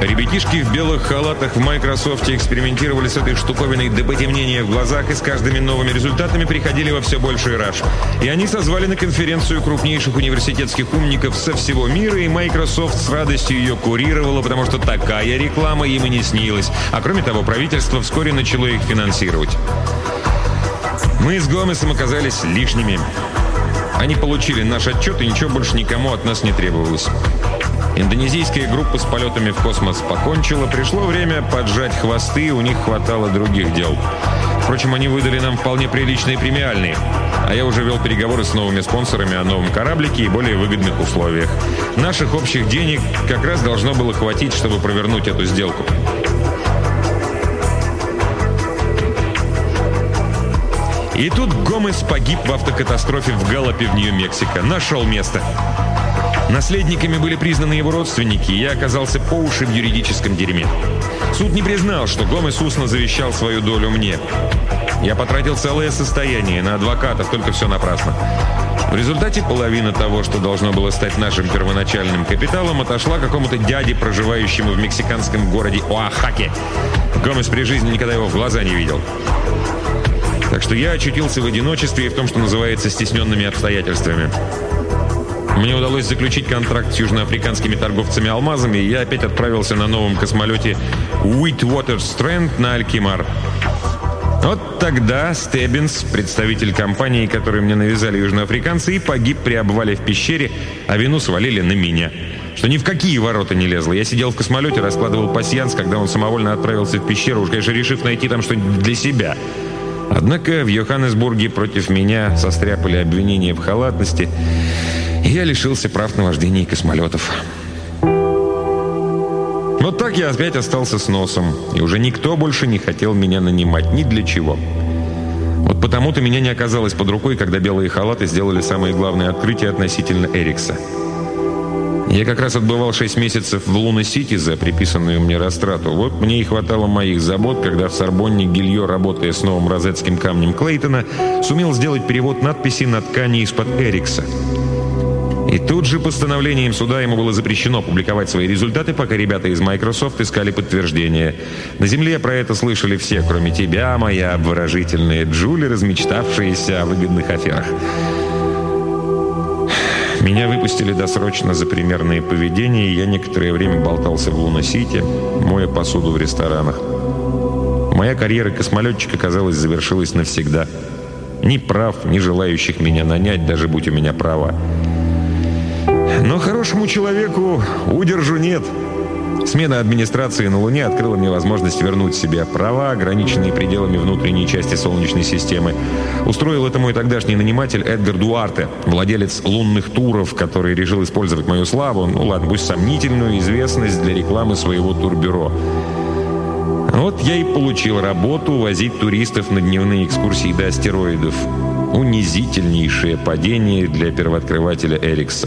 Ребятишки в белых халатах в Microsoft экспериментировали с этой штуковиной до потемнения в глазах и с каждыми новыми результатами приходили во все больший раж. И они созвали на конференцию крупнейших университетских умников со всего мира, и Microsoft с радостью ее курировала, потому что такая реклама им и не снилась. А кроме того, правительство вскоре начало их финансировать. Мы с Гомесом оказались лишними. Они получили наш отчет, и ничего больше никому от нас не требовалось. Индонезийская группа с полетами в космос покончила. Пришло время поджать хвосты, у них хватало других дел. Впрочем, они выдали нам вполне приличные премиальные. А я уже вел переговоры с новыми спонсорами о новом кораблике и более выгодных условиях. Наших общих денег как раз должно было хватить, чтобы провернуть эту сделку. И тут Гомес погиб в автокатастрофе в Галлопе в Нью-Мексико. Нашел место. Наследниками были признаны его родственники, и я оказался по уши в юридическом дерьме. Суд не признал, что Гомес устно завещал свою долю мне. Я потратил целое состояние на адвокатов, только все напрасно. В результате половина того, что должно было стать нашим первоначальным капиталом, отошла какому-то дяде, проживающему в мексиканском городе Оахаке. Гомес при жизни никогда его в глаза не видел. Так что я очутился в одиночестве и в том, что называется, стесненными обстоятельствами. Мне удалось заключить контракт с южноафриканскими торговцами алмазами, и я опять отправился на новом космолете Wheatwater Strand на Алькимар. Вот тогда Стеббинс, представитель компании, которую мне навязали южноафриканцы, и погиб при обвале в пещере, а вину свалили на меня. Что ни в какие ворота не лезло. Я сидел в космолете, раскладывал пасьянс, когда он самовольно отправился в пещеру, уж, конечно, решив найти там что-нибудь для себя. Однако в Йоханнесбурге против меня состряпали обвинения в халатности, и я лишился прав на вождение космолетов. Вот так я опять остался с носом, и уже никто больше не хотел меня нанимать ни для чего. Вот потому-то меня не оказалось под рукой, когда белые халаты сделали самые главные открытия относительно Эрикса. Я как раз отбывал 6 месяцев в Луна-Сити за приписанную мне растрату. Вот мне и хватало моих забот, когда в Сорбонне Гильо, работая с новым розетским камнем Клейтона, сумел сделать перевод надписи на ткани из-под Эрикса. И тут же постановлением суда ему было запрещено публиковать свои результаты, пока ребята из Microsoft искали подтверждение. На земле про это слышали все, кроме тебя, моя обворожительная Джули, размечтавшаяся о выгодных аферах. Меня выпустили досрочно за примерное поведение, и я некоторое время болтался в Луна-Сити, моя посуду в ресторанах. Моя карьера космолетчика, казалось, завершилась навсегда. Ни прав, ни желающих меня нанять, даже будь у меня права. Но хорошему человеку удержу нет. Смена администрации на Луне открыла мне возможность вернуть себе права, ограниченные пределами внутренней части Солнечной системы. Устроил это мой тогдашний наниматель Эдгар Дуарте, владелец лунных туров, который решил использовать мою славу, ну ладно, пусть сомнительную известность для рекламы своего турбюро. Вот я и получил работу возить туристов на дневные экскурсии до астероидов. Унизительнейшее падение для первооткрывателя Эрикса.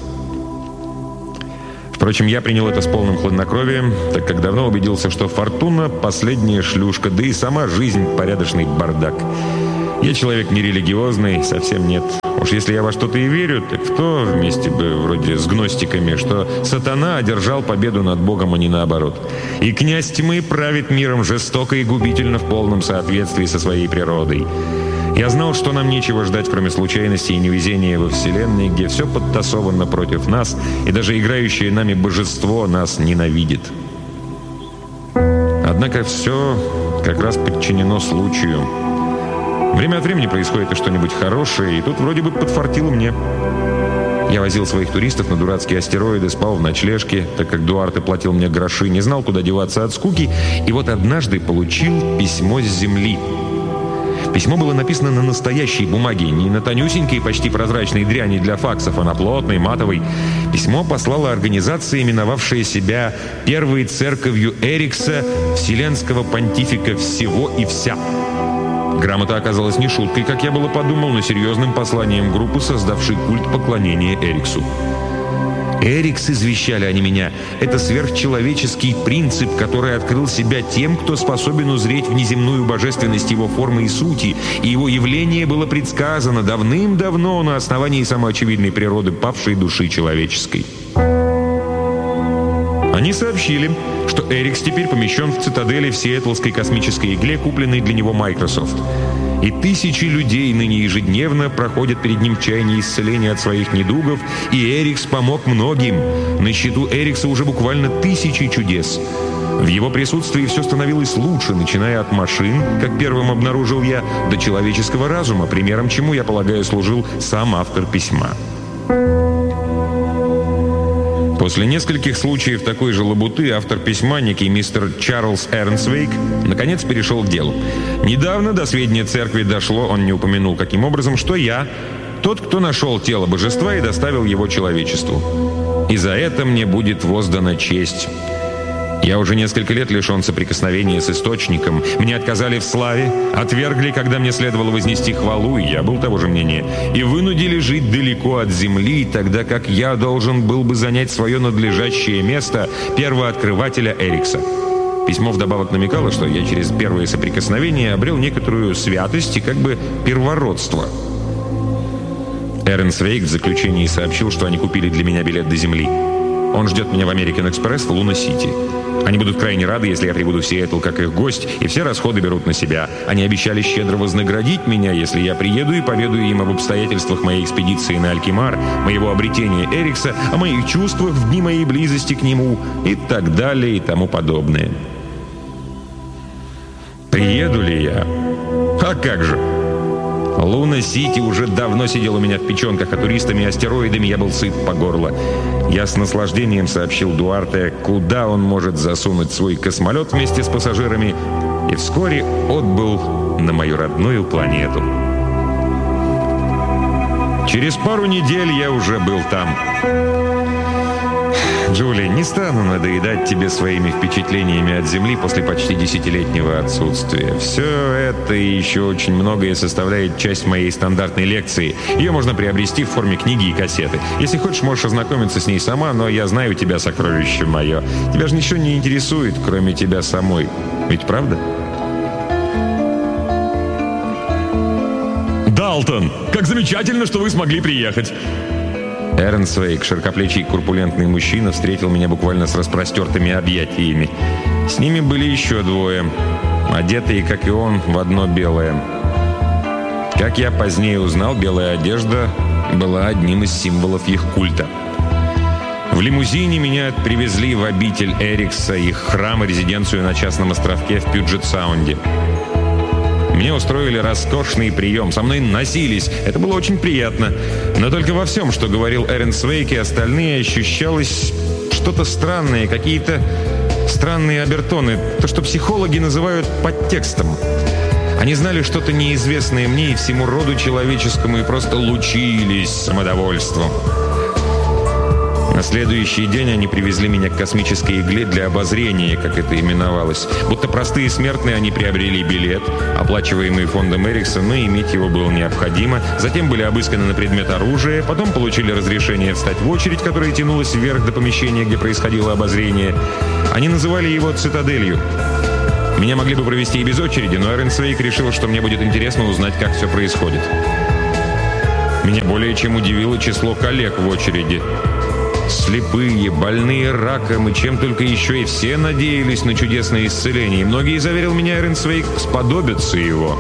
Впрочем, я принял это с полным хладнокровием, так как давно убедился, что фортуна – последняя шлюшка, да и сама жизнь – порядочный бардак. Я человек нерелигиозный, совсем нет. Уж если я во что-то и верю, так в то, вместе бы вроде с гностиками, что сатана одержал победу над Богом, а не наоборот. И князь тьмы правит миром жестоко и губительно в полном соответствии со своей природой. Я знал, что нам нечего ждать, кроме случайностей и невезения во Вселенной, где все подтасовано против нас, и даже играющее нами божество нас ненавидит. Однако все как раз подчинено случаю. Время от времени происходит и что-нибудь хорошее, и тут вроде бы подфартило мне. Я возил своих туристов на дурацкие астероиды, спал в ночлежке, так как Дуарте платил мне гроши, не знал, куда деваться от скуки, и вот однажды получил письмо с Земли. Письмо было написано на настоящей бумаге, не на тонюсенькой, почти прозрачной дряни для факсов, а на плотной, матовой. Письмо послала организация, именовавшая себя Первой Церковью Эрикса, Вселенского Понтифика всего и вся. Грамота оказалась не шуткой, как я было подумал, но серьезным посланием группы, создавшей культ поклонения Эриксу. Эрикс, извещали они меня, это сверхчеловеческий принцип, который открыл себя тем, кто способен узреть внеземную божественность его формы и сути, и его явление было предсказано давным-давно на основании самоочевидной природы павшей души человеческой. Они сообщили, что Эрикс теперь помещен в цитадели в Сиэтлской космической игле, купленной для него Microsoft. И тысячи людей ныне ежедневно проходят перед ним в чаянии исцеления от своих недугов, и Эрикс помог многим. На счету Эрикса уже буквально тысячи чудес. В его присутствии все становилось лучше, начиная от машин, как первым обнаружил я, до человеческого разума, примером чему, я полагаю, служил сам автор письма. После нескольких случаев такой же лабуты автор письма, некий мистер Чарльз Эрнсвейк, наконец перешел к делу. Недавно до сведения церкви дошло, он не упомянул каким образом, что я тот, кто нашел тело божества и доставил его человечеству. И за это мне будет воздана честь. Я уже несколько лет лишен соприкосновения с Источником. Мне отказали в славе, отвергли, когда мне следовало вознести хвалу, и я был того же мнения, и вынудили жить далеко от земли, тогда как я должен был бы занять свое надлежащее место первооткрывателя Эрикса. Письмо вдобавок намекало, что я через первое соприкосновение обрел некоторую святость и как бы первородство. Эрнсвейк в заключении сообщил, что они купили для меня билет до земли. Он ждет меня в American Express в Луна-Сити. Они будут крайне рады, если я прибуду в Сиэтл как их гость, и все расходы берут на себя. Они обещали щедро вознаградить меня, если я приеду и поведаю им об обстоятельствах моей экспедиции на Алькимар, моего обретения Эрикса, о моих чувствах в дни моей близости к нему и так далее и тому подобное. Приеду ли я? А как же? Луна-Сити уже давно сидел у меня в печенках, а туристами и астероидами я был сыт по горло. Я с наслаждением сообщил Дуарте, куда он может засунуть свой космолет вместе с пассажирами, и вскоре отбыл на мою родную планету. Через пару недель я уже был там. Джули, не стану надоедать тебе своими впечатлениями от Земли после почти 10-летнего отсутствия. Все это и еще очень многое составляет часть моей стандартной лекции. Ее можно приобрести в форме книги и кассеты. Если хочешь, можешь ознакомиться с ней сама, но я знаю тебя, сокровище мое. Тебя же ничего не интересует, кроме тебя самой. Ведь правда? Далтон, как замечательно, что вы смогли приехать. Эрнсвейк, широкоплечий корпулентный мужчина, встретил меня буквально с распростертыми объятиями. С ними были еще двое, одетые, как и он, в одно белое. Как я позднее узнал, белая одежда была одним из символов их культа. В лимузине меня привезли в обитель Эрикса, их храм и резиденцию на частном островке в Пьюджет-Саунде. Мне устроили роскошный прием, со мной носились. Это было очень приятно. Но только во всем, что говорил Эрнсвейк и остальные, ощущалось что-то странное, какие-то странные обертоны. То, что психологи называют подтекстом. Они знали что-то неизвестное мне и всему роду человеческому и просто лучились самодовольством. На следующий день они привезли меня к космической игле для обозрения, как это именовалось. Будто простые смертные, они приобрели билет, оплачиваемый фондом Эрикса, но иметь его было необходимо. Затем были обысканы на предмет оружия, потом получили разрешение встать в очередь, которая тянулась вверх до помещения, где происходило обозрение. Они называли его «Цитаделью». Меня могли бы провести и без очереди, но Эрнсвейк решил, что мне будет интересно узнать, как все происходит. Меня более чем удивило число коллег в очереди. Слепые, больные раком и чем только еще, и все надеялись на чудесное исцеление. И многие, заверил меня Эрнсвейк, сподобятся его.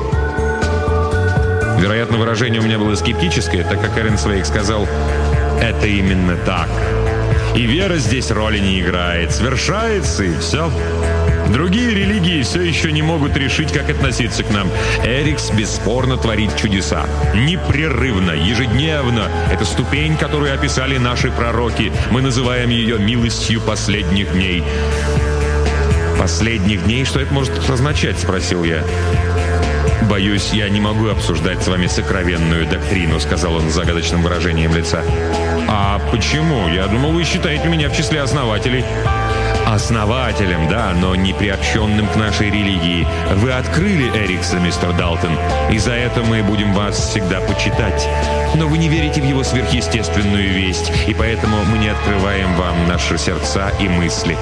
Вероятно, выражение у меня было скептическое, так как Эрнсвейк сказал: «Это именно так. И вера здесь роли не играет. Свершается, и все. Другие религии все еще не могут решить, как относиться к нам. Эрикс бесспорно творит чудеса. Непрерывно, ежедневно. Это ступень, которую описали наши пророки. Мы называем ее милостью последних дней». «Последних дней? Что это может означать?» – спросил я. «Боюсь, я не могу обсуждать с вами сокровенную доктрину», – сказал он с загадочным выражением лица. «А почему? Я думал, вы считаете меня в числе основателей». «Основателем, да, но не приобщенным к нашей религии. Вы открыли Эрикса, мистер Далтон, и за это мы будем вас всегда почитать. Но вы не верите в его сверхъестественную весть, и поэтому мы не открываем вам наши сердца и мысли».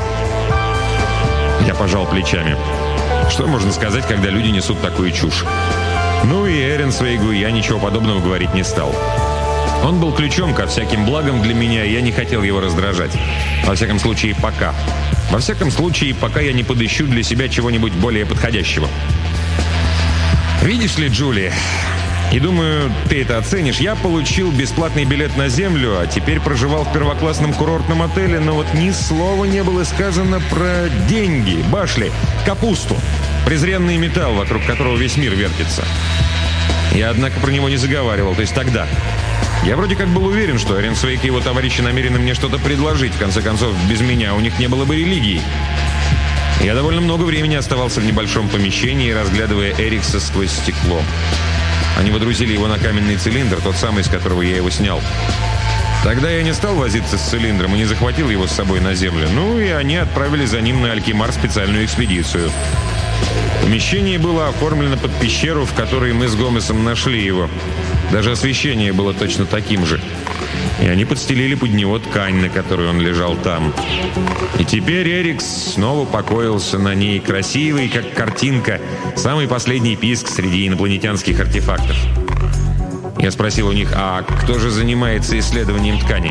Я пожал плечами. Что можно сказать, когда люди несут такую чушь? Ну и Эрнсвейгу я ничего подобного говорить не стал. Он был ключом ко всяким благам для меня, и я не хотел его раздражать. Во всяком случае, пока. Во всяком случае, пока я не подыщу для себя чего-нибудь более подходящего. Видишь ли, Джули, и думаю, ты это оценишь, я получил бесплатный билет на Землю, а теперь проживал в первоклассном курортном отеле, но вот ни слова не было сказано про деньги, башли, капусту, презренный металл, вокруг которого весь мир вертится. Я, однако, про него не заговаривал, то есть тогда. Я вроде как был уверен, что Эренсвейк и его товарищи намерены мне что-то предложить. В конце концов, без меня у них не было бы религии. Я довольно много времени оставался в небольшом помещении, разглядывая Эрикса сквозь стекло. Они водрузили его на каменный цилиндр, тот самый, с которого я его снял. Тогда я не стал возиться с цилиндром и не захватил его с собой на Землю. Ну и они отправили за ним на Алькимар специальную экспедицию. Помещение было оформлено под пещеру, в которой мы с Гомесом нашли его. Даже освещение было точно таким же. И они подстелили под него ткань, на которой он лежал там. И теперь Эрикс снова покоился на ней, красивый, как картинка, самый последний писк среди инопланетянских артефактов. Я спросил у них, а кто же занимается исследованием ткани?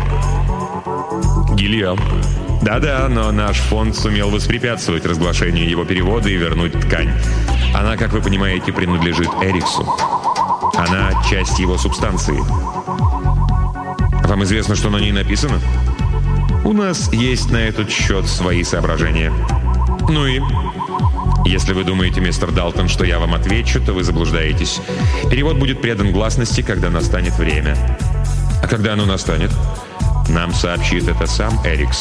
Гильям. Да-да, но наш фонд сумел воспрепятствовать разглашению его перевода и вернуть ткань. Она, как вы понимаете, принадлежит Эриксу. Она часть его субстанции. Вам известно, что на ней написано? У нас есть на этот счет свои соображения. Ну и? Если вы думаете, мистер Далтон, что я вам отвечу, то вы заблуждаетесь. Перевод будет предан гласности, когда настанет время. А когда оно настанет? Нам сообщит это сам Эрикс.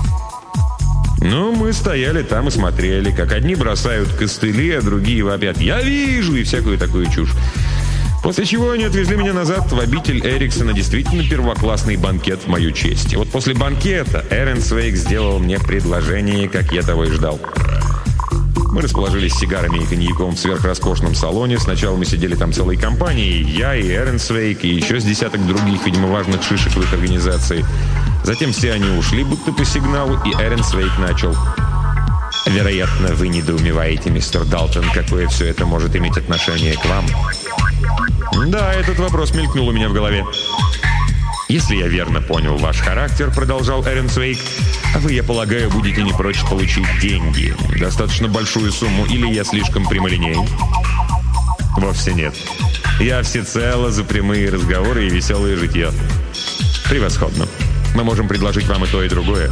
Ну, мы стояли там и смотрели, как одни бросают костыли, а другие вопят «Я вижу!» и всякую такую чушь. После чего они отвезли меня назад в обитель Эрикса на действительно первоклассный банкет в мою честь. И вот после банкета Эренсвейк сделал мне предложение, как я того и ждал. Мы расположились с сигарами и коньяком в сверхроскошном салоне. Сначала мы сидели там целой компанией. Я и Эренсвейк, и еще с десяток других, видимо, важных шишек в их организации. Затем все они ушли, будто по сигналу, и Эренсвейк начал. «Вероятно, вы недоумеваете, мистер Далтон, какое все это может иметь отношение к вам?» «Да, этот вопрос мелькнул у меня в голове». «Если я верно понял ваш характер, — продолжал Эренсвейк, — вы, я полагаю, будете не прочь получить деньги. Достаточно большую сумму, или я слишком прямолинеен?» «Вовсе нет. Я всецело за прямые разговоры и веселое житье». «Превосходно. Мы можем предложить вам и то, и другое».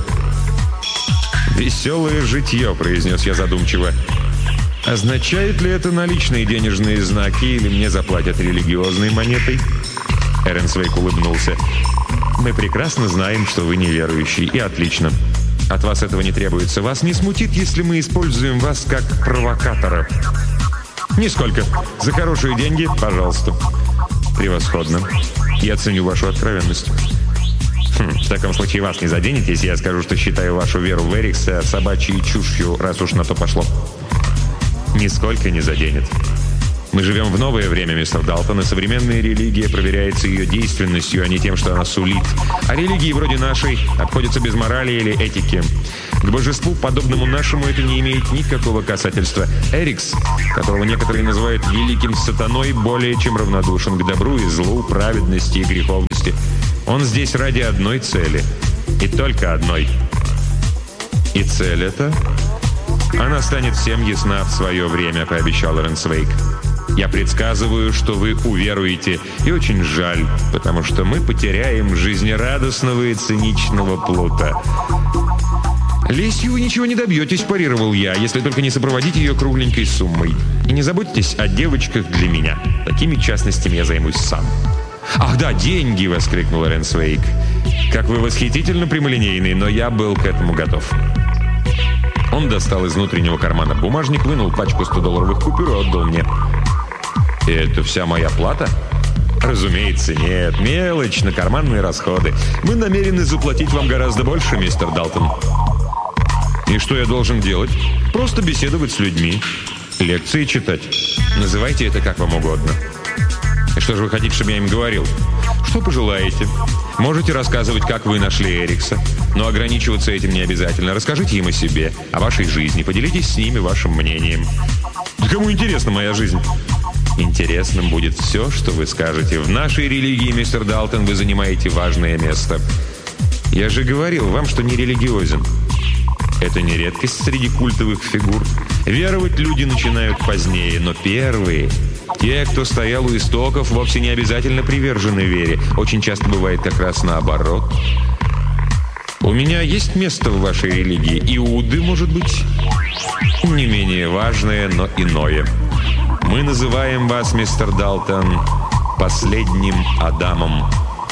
«Веселое житье», — произнес я задумчиво. «Означает ли это наличные денежные знаки, или мне заплатят религиозной монетой?» Эренсвейк улыбнулся. «Мы прекрасно знаем, что вы неверующий, и отлично. От вас этого не требуется. Вас не смутит, если мы используем вас как провокатора?» «Нисколько. За хорошие деньги, пожалуйста». «Превосходно. Я ценю вашу откровенность». В таком случае вас не заденет, если я скажу, что считаю вашу веру в Эрикса собачьей чушью, раз уж на то пошло?» «Нисколько не заденет. Мы живем в новое время, мистер Далтон, и современная религия проверяется ее действенностью, а не тем, что она сулит. А религии вроде нашей обходятся без морали или этики. К божеству, подобному нашему, это не имеет никакого касательства. Эрикс, которого некоторые называют великим сатаной, более чем равнодушен к добру и злу, праведности и греховности. Он здесь ради одной цели. И только одной. И цель эта? Она станет всем ясна в свое время, пообещал Эренсвейк. Я предсказываю, что вы уверуете. И очень жаль, потому что мы потеряем жизнерадостного и циничного плута. «Лестью вы ничего не добьетесь», – парировал я, «если только не сопроводить ее кругленькой суммой. И не заботьтесь о девочках для меня. Такими частностями я займусь сам». «Ах да, деньги!» – воскликнул Эренсвейк. «Как вы восхитительно прямолинейный, но я был к этому готов». Он достал из внутреннего кармана бумажник, вынул пачку 100-долларовых купюр и отдал мне. «И это вся моя плата?» «Разумеется, нет. Мелочь на карманные расходы. Мы намерены заплатить вам гораздо больше, мистер Далтон». «И что я должен делать?» «Просто беседовать с людьми. Лекции читать. Называйте это как вам угодно». «И что же вы хотите, чтобы я им говорил?» «Что пожелаете. Можете рассказывать, как вы нашли Эрикса. Но ограничиваться этим не обязательно. Расскажите им о себе, о вашей жизни. Поделитесь с ними вашим мнением». «Да кому интересна моя жизнь?» Интересным будет все, что вы скажете. В нашей религии, мистер Далтон, вы занимаете важное место. Я же говорил вам, что не религиозен. Это не редкость среди культовых фигур. Веровать люди начинают позднее, но первые, те, кто стоял у истоков, вовсе не обязательно привержены вере. Очень часто бывает как раз наоборот. У меня есть место в вашей религии. Иуды, может быть, не менее важное, но иное. Мы называем вас, мистер Далтон, последним Адамом.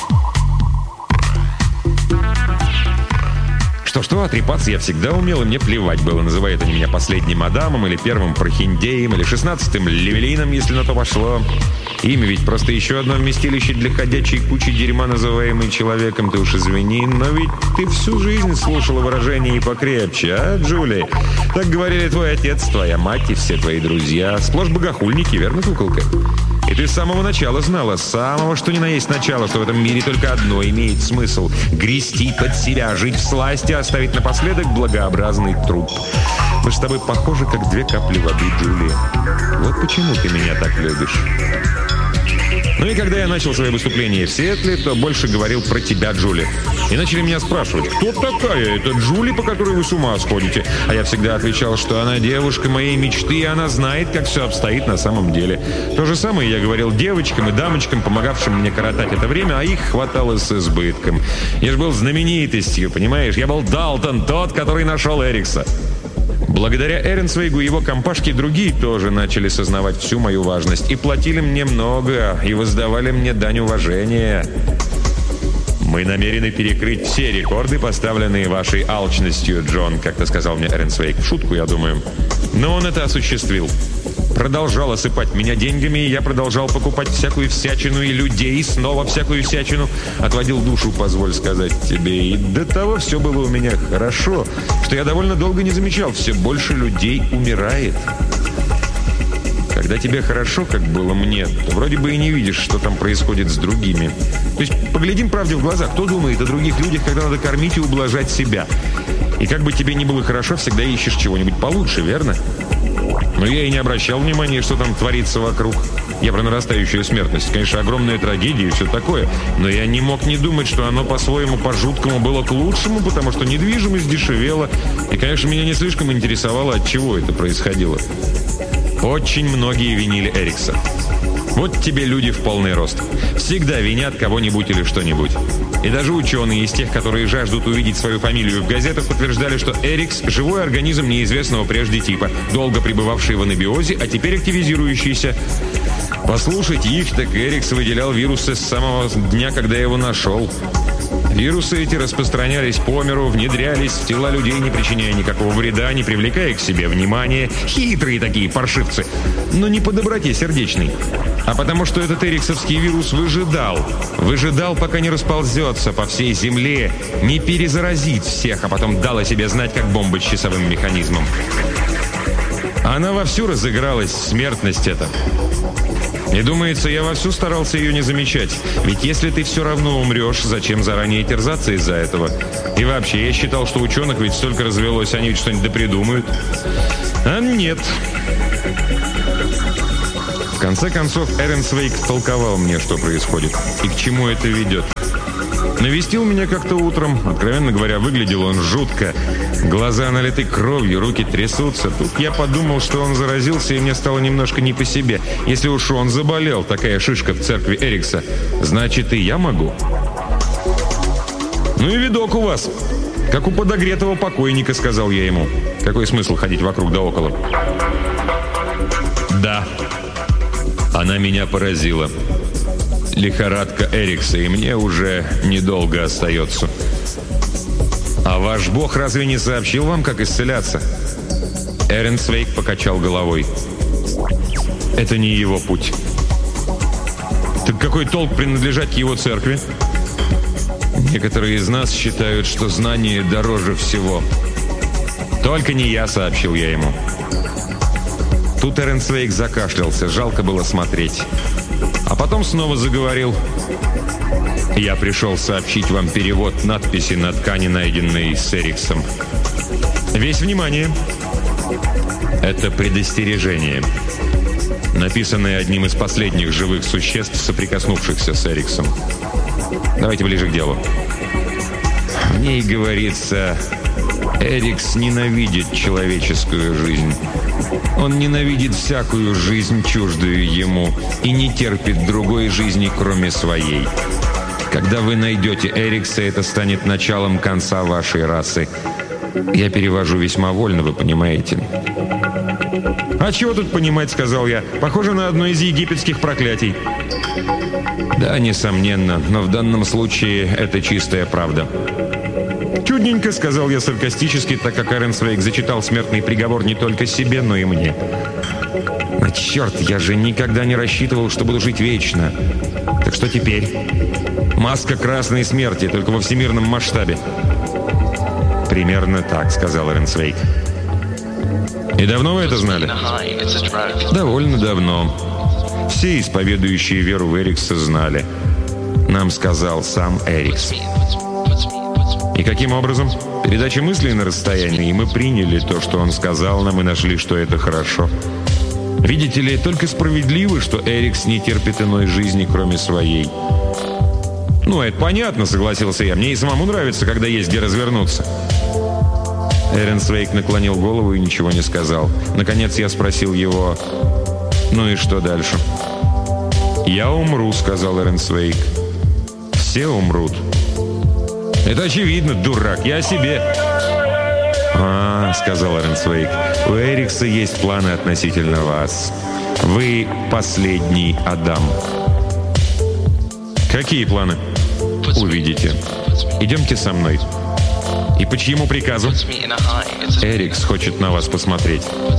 Что-что, отрепаться я всегда умел, и мне плевать было, называют они меня последним Адамом, или первым Прохиндеем, или 16-м Левелином, если на то пошло. Имя ведь просто еще одно вместилище для ходячей кучи дерьма, называемой человеком, ты уж извини, но ведь ты всю жизнь слушала выражение и покрепче, а, Джули? Так говорили твой отец, твоя мать и все твои друзья. Сплошь богохульники, верно, куколка? И ты с самого начала знала, с самого что ни на есть начала, что в этом мире только одно имеет смысл — грести под себя, жить всласть и оставить напоследок благообразный труп. Мы с тобой похожи, как две капли воды, Джули. Вот почему ты меня так любишь. Ну и когда я начал свое выступление в Сиэтле, то больше говорил про тебя, Джули. И начали меня спрашивать, кто такая эта Джули, по которой вы с ума сходите? А я всегда отвечал, что она девушка моей мечты, и она знает, как все обстоит на самом деле. То же самое я говорил девочкам и дамочкам, помогавшим мне коротать это время, а их хватало с избытком. Я же был знаменитостью, понимаешь? Я был Далтон, тот, который нашел Эрикса. Благодаря Эренсвейгу и его компашке другие тоже начали сознавать всю мою важность и платили мне много, и воздавали мне дань уважения. «Мы намерены перекрыть все рекорды, поставленные вашей алчностью, Джон», как-то сказал мне Эренсвейг. В шутку, я думаю. Но он это осуществил. Продолжал осыпать меня деньгами, и я продолжал покупать всякую всячину и людей, снова всякую всячину. Отводил душу, позволь сказать тебе. И до того все было у меня хорошо, что я довольно долго не замечал. Все больше людей умирает. Когда тебе хорошо, как было мне, то вроде бы и не видишь, что там происходит с другими. То есть поглядим правде в глаза. Кто думает о других людях, когда надо кормить и ублажать себя? И как бы тебе ни было хорошо, всегда ищешь чего-нибудь получше, верно? Но я и не обращал внимания, что там творится вокруг. Я про нарастающую смертность. Конечно, огромная трагедия и все такое. Но я не мог не думать, что оно по-своему, по-жуткому было к лучшему, потому что недвижимость дешевела. И, конечно, меня не слишком интересовало, от чего это происходило. Очень многие винили Эрикса. Вот тебе люди в полный рост. Всегда винят кого-нибудь или что-нибудь. И даже ученые из тех, которые жаждут увидеть свою фамилию в газетах, подтверждали, что Эрикс – живой организм неизвестного прежде типа, долго пребывавший в анабиозе, а теперь активизирующийся. Послушайте их, так Эрикс выделял вирусы с самого дня, когда я его нашел. Вирусы эти распространялись по миру, внедрялись в тела людей, не причиняя никакого вреда, не привлекая к себе внимания. Хитрые такие паршивцы, но не по доброте сердечной. А потому что этот эриксовский вирус выжидал, пока не расползется по всей земле, не перезаразит всех, а потом дал о себе знать, как бомба с часовым механизмом. Она вовсю разыгралась, смертность эта. И думается, я вовсю старался ее не замечать. Ведь если ты все равно умрешь, зачем заранее терзаться из-за этого? И вообще, я считал, что ученых ведь столько развелось, они ведь что-нибудь допридумают. А нет. В конце концов, Эренсвейг толковал мне, что происходит и к чему это ведет. Навестил меня как-то утром. Откровенно говоря, выглядел он жутко. Глаза налиты кровью, руки трясутся. Тут я подумал, что он заразился, и мне стало немножко не по себе. Если уж он заболел, такая шишка в церкви Эрикса, значит, и я могу. «Ну и видок у вас, как у подогретого покойника», — сказал я ему. Какой смысл ходить вокруг да около? Да, она меня поразила. Лихорадка Эрикса, и мне уже недолго остается. А ваш бог разве не сообщил вам, как исцеляться? Эренсвейг покачал головой. Это не его путь. Так какой толк принадлежать к его церкви? Некоторые из нас считают, что знание дороже всего. Только не я, сообщил я ему. Тут Эренсвейг закашлялся, жалко было смотреть. А потом снова заговорил. Я пришел сообщить вам перевод надписи на ткани, найденной с Эриксом. Весь внимание. Это предостережение. написанное одним из последних живых существ, соприкоснувшихся с Эриксом. Давайте ближе к делу. В ней говорится: Эрикс ненавидит человеческую жизнь. Он ненавидит всякую жизнь, чуждую ему, и не терпит другой жизни, кроме своей. Когда вы найдете Эрикса, это станет началом конца вашей расы. Я перевожу весьма вольно, вы понимаете. «А чего тут понимать?» — сказал я. «Похоже на одно из египетских проклятий». «Да, несомненно, но в данном случае это чистая правда». «Чудненько», — сказал я саркастически, так как Эренсвейк зачитал смертный приговор не только себе, но и мне. «Но черт, я же никогда не рассчитывал, что буду жить вечно. Так что теперь? Маска красной смерти, только во всемирном масштабе». «Примерно так», — сказал Эренсвейк. «И давно вы это знали?» «Довольно давно. Все исповедующие веру в Эрикса знали. Нам сказал сам Эрикс». «И каким образом?» «Передача мыслей на расстоянии, и мы приняли то, что он сказал нам, и нашли, что это хорошо. Видите ли, только справедливо, что Эрикс не терпит иной жизни, кроме своей». «Ну, это понятно», — согласился я. «Мне и самому нравится, когда есть где развернуться». Эренсвейк наклонил голову и ничего не сказал. Наконец я спросил его: «Ну и что дальше?» «Я умру», — сказал Эренсвейк. «Все умрут». «Это очевидно, дурак, я о себе». «А, — сказал Эренсвейк, — у Эрикса есть планы относительно вас. Вы последний Адам». «Какие планы?» «Увидите. Идемте со мной». «И по чьему приказу?» «Эрикс хочет на вас посмотреть».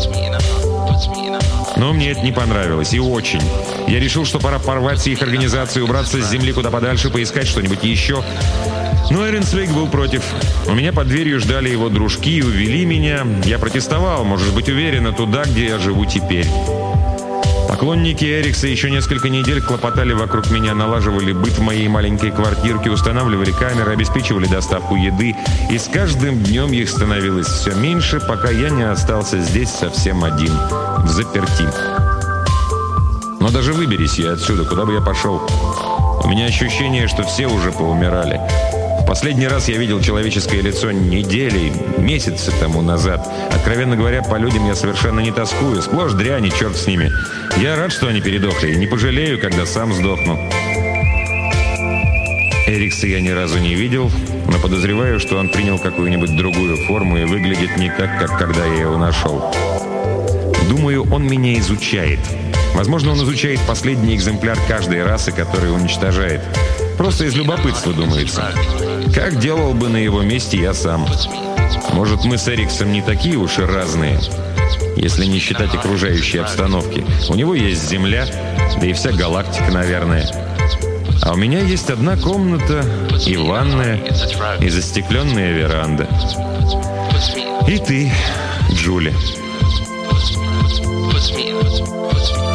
Но мне это не понравилось, и очень. Я решил, что пора порвать с их организацией, убраться с земли куда подальше, поискать что-нибудь еще. Но Эренсвейк был против. У меня под дверью ждали его дружки и увели меня. Я протестовал, можешь быть уверена, туда, где я живу теперь. Поклонники Эрикса еще несколько недель хлопотали вокруг меня, налаживали быт в моей маленькой квартирке, устанавливали камеры, обеспечивали доставку еды. И с каждым днем их становилось все меньше, пока я не остался здесь совсем один, взаперти. Но даже выберись я отсюда, куда бы я пошел, у меня ощущение, что все уже поумирали. В последний раз я видел человеческое лицо недели, месяцы тому назад. Откровенно говоря, по людям я совершенно не тоскую. Сплошь дрянь, и черт с ними. Я рад, что они передохли, и не пожалею, когда сам сдохну. Эрикса я ни разу не видел, но подозреваю, что он принял какую-нибудь другую форму и выглядит не так, как когда я его нашел. Думаю, он меня изучает. Возможно, он изучает последний экземпляр каждой расы, которую уничтожает. Просто из любопытства, думается. Как делал бы на его месте я сам. Может, мы с Эриксом не такие уж и разные, если не считать окружающей обстановки. У него есть Земля, да и вся галактика, наверное. А у меня есть одна комната, и ванная, и застекленная веранда. И ты, Джули.